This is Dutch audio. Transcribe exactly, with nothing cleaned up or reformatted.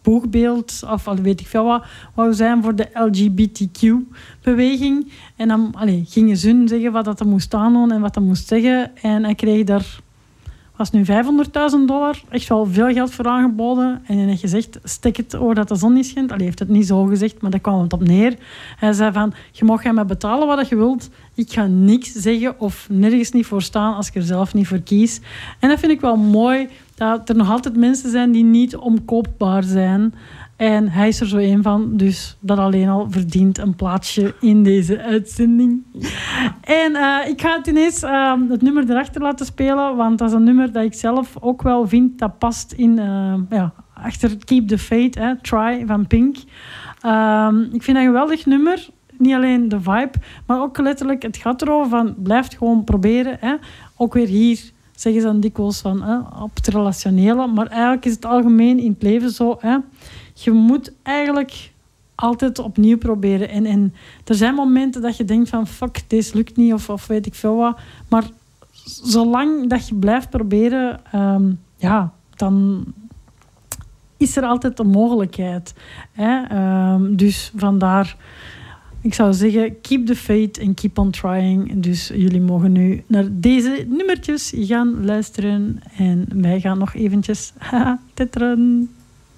boegbeeld of al weet ik veel wat wou zijn voor de L G B T Q-beweging. En dan allee, gingen ze hun zeggen wat dat hij moest aandoen en wat hij moest zeggen. En hij kreeg daar, was nu vijfhonderdduizend dollar, echt wel veel geld voor aangeboden. En hij heeft gezegd, stek het oor dat de zon niet schijnt. Allee, hij heeft het niet zo gezegd, maar daar kwam het op neer. Hij zei van, je mag mij betalen wat je wilt. Ik ga niks zeggen of nergens niet voor staan als ik er zelf niet voor kies. En dat vind ik wel mooi, dat er nog altijd mensen zijn die niet omkoopbaar zijn. En hij is er zo een van, dus dat alleen al verdient een plaatsje in deze uitzending. En uh, ik ga het ineens uh, het nummer erachter laten spelen, want dat is een nummer dat ik zelf ook wel vind dat past in, uh, ja, achter Keep the Faith, hè, Try van Pink. Uh, ik vind dat een geweldig nummer. Niet alleen de vibe, maar ook letterlijk, het gaat erover van, blijf het gewoon proberen. Hè. Ook weer hier zeggen ze dan dikwijls van, hè, op het relationele, maar eigenlijk is het algemeen in het leven zo, hè. Je moet eigenlijk altijd opnieuw proberen. En, en er zijn momenten dat je denkt van, fuck, deze lukt niet, of, of weet ik veel wat. Maar zolang dat je blijft proberen, um, ja, dan is er altijd een mogelijkheid. Hè? Um, dus vandaar, ik zou zeggen, keep the faith and keep on trying. Dus jullie mogen nu naar deze nummertjes gaan luisteren. En wij gaan nog eventjes tetteren.